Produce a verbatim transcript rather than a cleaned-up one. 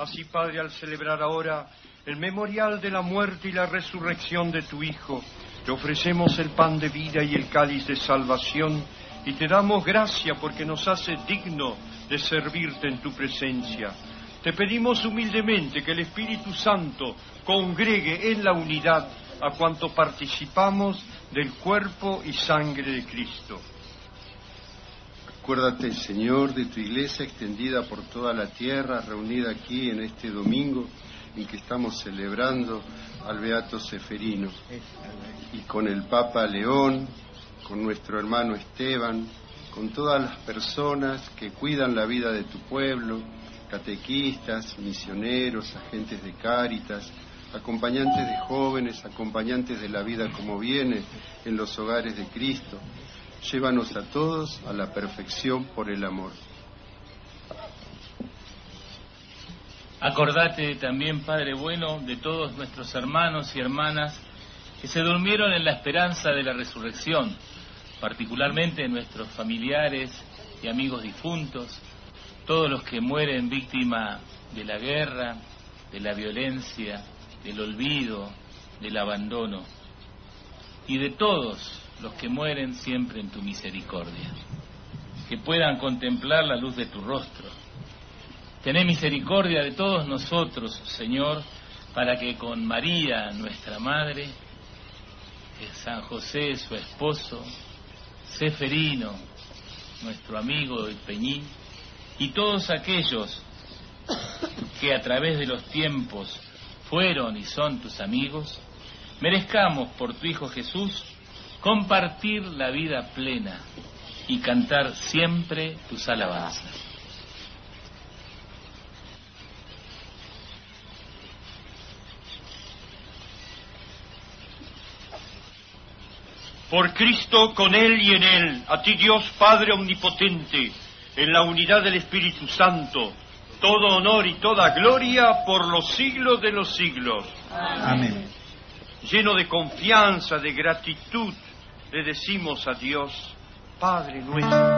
Así, Padre, al celebrar ahora el memorial de la muerte y la resurrección de tu Hijo, te ofrecemos el pan de vida y el cáliz de salvación, y te damos gracia porque nos hace digno de servirte en tu presencia. Te pedimos humildemente que el Espíritu Santo congregue en la unidad a cuanto participamos del cuerpo y sangre de Cristo. Acuérdate, Señor, de tu iglesia extendida por toda la tierra, reunida aquí en este domingo en que estamos celebrando al Beato Seferino, y con el Papa León, con nuestro hermano Esteban, con todas las personas que cuidan la vida de tu pueblo, catequistas, misioneros, agentes de Cáritas, acompañantes de jóvenes, acompañantes de la vida como viene en los hogares de Cristo. Llévanos a todos a la perfección por el amor. Acordate también, Padre bueno, de todos nuestros hermanos y hermanas que se durmieron en la esperanza de la resurrección, particularmente nuestros familiares y amigos difuntos, todos los que mueren víctima de la guerra, de la violencia, del olvido, del abandono, y de todos los que mueren siempre en tu misericordia, que puedan contemplar la luz de tu rostro. Tené misericordia de todos nosotros, Señor, para que con María, nuestra Madre, San José, su esposo, Seferino, nuestro amigo del Peñín, y todos aquellos que a través de los tiempos fueron y son tus amigos, merezcamos por tu Hijo Jesús compartir la vida plena y cantar siempre tus alabanzas. Por Cristo, con Él y en Él, a ti Dios Padre Omnipotente, en la unidad del Espíritu Santo, todo honor y toda gloria por los siglos de los siglos. Amén. Lleno de confianza, de gratitud, le decimos a Dios, Padre nuestro.